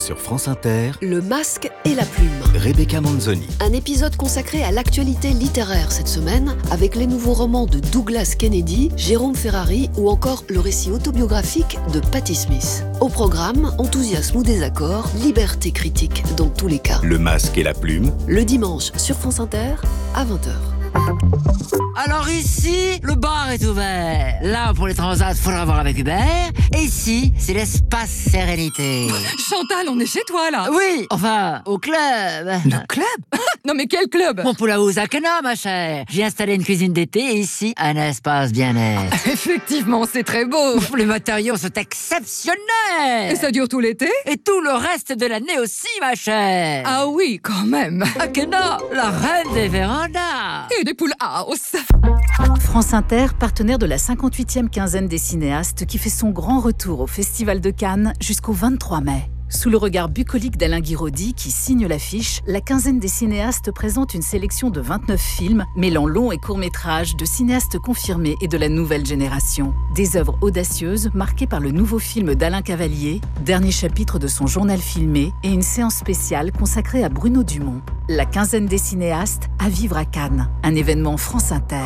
Sur France Inter, Le masque et la plume. Rebecca Manzoni. Un épisode consacré à l'actualité littéraire cette semaine, avec les nouveaux romans de Douglas Kennedy, Jérôme Ferrari ou encore le récit autobiographique de Patti Smith. Au programme, enthousiasme ou désaccord, liberté critique dans tous les cas. Le masque et la plume. Le dimanche sur France Inter à 20h. Alors ici, le bar est ouvert. Là, pour les transats, faudra voir avec Hubert. Et ici, c'est l'espace sérénité. Chantal, on est chez toi, là. Oui, enfin, au club. Le club? Non, mais quel club? Mon Poulaouz à Cana, ma chère. J'ai installé une cuisine d'été et ici, un espace bien-être. Effectivement, c'est très beau. Les matériaux sont exceptionnels. Et ça dure tout l'été? Et tout le reste de l'année aussi, ma chère. Ah oui, quand même. Akena, la reine des vérandas. Et des poules house. France Inter, partenaire de la 58e quinzaine des cinéastes qui fait son grand retour au Festival de Cannes jusqu'au 23 mai. Sous le regard bucolique d'Alain Guiraudy qui signe l'affiche, la quinzaine des cinéastes présente une sélection de 29 films mêlant longs et courts-métrages de cinéastes confirmés et de la nouvelle génération. Des œuvres audacieuses marquées par le nouveau film d'Alain Cavalier, dernier chapitre de son journal filmé et une séance spéciale consacrée à Bruno Dumont. La quinzaine des cinéastes à vivre à Cannes, un événement France Inter.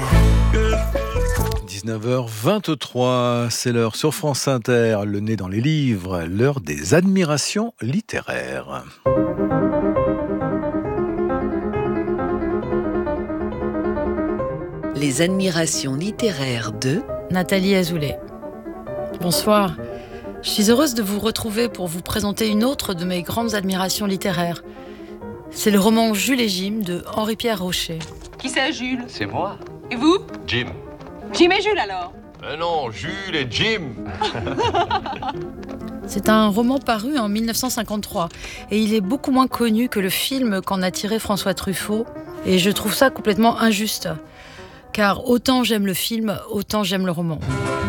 19h23, c'est l'heure sur France Inter, le nez dans les livres, l'heure des admirations littéraires. Les admirations littéraires de Nathalie Azoulay. Bonsoir. Je suis heureuse de vous retrouver pour vous présenter une autre de mes grandes admirations littéraires. C'est le roman Jules et Jim de Henri-Pierre Rocher. Qui c'est, Jules? C'est moi. Et vous? Jim. Jim et Jules, alors? Non, Jules et Jim. C'est un roman paru en 1953 et il est beaucoup moins connu que le film qu'en a tiré François Truffaut. Et je trouve ça complètement injuste, car autant j'aime le film, autant j'aime le roman.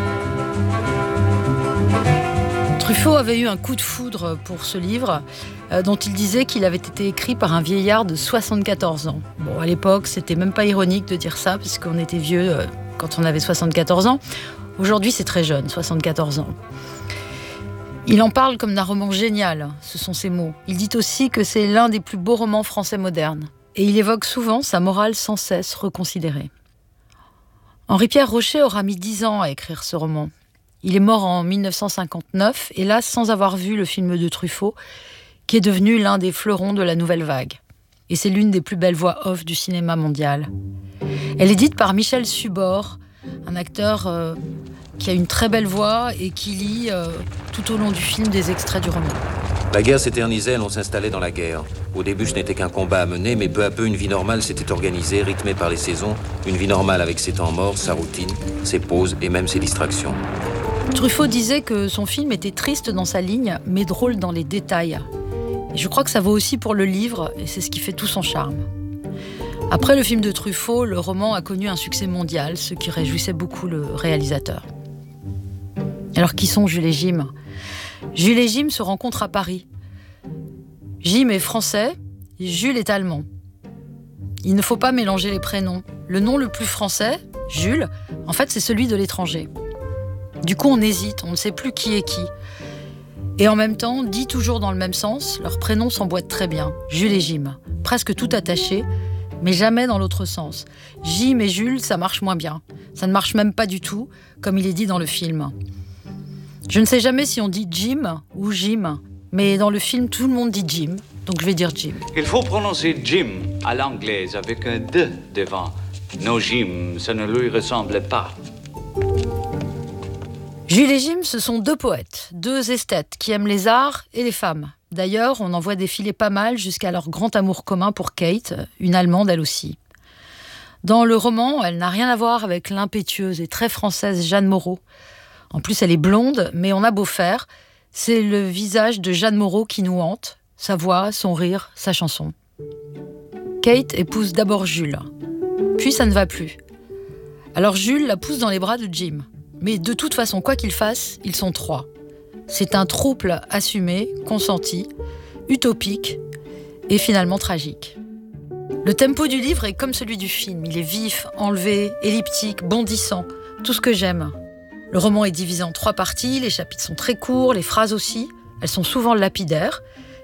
Truffaut avait eu un coup de foudre pour ce livre, dont il disait qu'il avait été écrit par un vieillard de 74 ans. Bon, à l'époque, c'était même pas ironique de dire ça, puisqu'on était vieux quand on avait 74 ans. Aujourd'hui, c'est très jeune, 74 ans. Il en parle comme d'un roman génial, ce sont ses mots. Il dit aussi que c'est l'un des plus beaux romans français modernes. Et il évoque souvent sa morale sans cesse reconsidérée. Henri-Pierre Rocher aura mis 10 ans à écrire ce roman. Il est mort en 1959, hélas sans avoir vu le film de Truffaut, qui est devenu l'un des fleurons de la nouvelle vague. Et c'est l'une des plus belles voix off du cinéma mondial. Elle est dite par Michel Subor, un acteur qui a une très belle voix et qui lit tout au long du film des extraits du roman. La guerre s'éternisait, l'on s'installait dans la guerre. Au début, ce n'était qu'un combat à mener, mais peu à peu, une vie normale s'était organisée, rythmée par les saisons. Une vie normale avec ses temps morts, sa routine, ses pauses et même ses distractions. Truffaut disait que son film était triste dans sa ligne, mais drôle dans les détails. Et je crois que ça vaut aussi pour le livre, et c'est ce qui fait tout son charme. Après le film de Truffaut, le roman a connu un succès mondial, ce qui réjouissait beaucoup le réalisateur. Alors qui sont Jules et Jim ? Jules et Jim se rencontrent à Paris. Jim est français, et Jules est allemand. Il ne faut pas mélanger les prénoms. Le nom le plus français, Jules, en fait c'est celui de l'étranger. Du coup on hésite, on ne sait plus qui est qui. Et en même temps, dit toujours dans le même sens, leurs prénoms s'emboîtent très bien. Jules et Jim, presque tout attachés, mais jamais dans l'autre sens. Jim et Jules, ça marche moins bien. Ça ne marche même pas du tout, comme il est dit dans le film. Je ne sais jamais si on dit Jim ou Jim, mais dans le film, tout le monde dit Jim, donc je vais dire Jim. Il faut prononcer Jim à l'anglaise avec un « de » devant. No Jim, ça ne lui ressemble pas. Jules et Jim, ce sont deux poètes, deux esthètes qui aiment les arts et les femmes. D'ailleurs, on en voit défiler pas mal jusqu'à leur grand amour commun pour Kate, une Allemande elle aussi. Dans le roman, elle n'a rien à voir avec l'impétueuse et très française Jeanne Moreau. En plus, elle est blonde, mais on a beau faire, c'est le visage de Jeanne Moreau qui nous hante, sa voix, son rire, sa chanson. Kate épouse d'abord Jules, puis ça ne va plus. Alors Jules la pousse dans les bras de Jim. Mais de toute façon, quoi qu'ils fassent, ils sont trois. C'est un trouble assumé, consenti, utopique et finalement tragique. Le tempo du livre est comme celui du film. Il est vif, enlevé, elliptique, bondissant, tout ce que j'aime. Le roman est divisé en 3 parties, les chapitres sont très courts, les phrases aussi. Elles sont souvent lapidaires.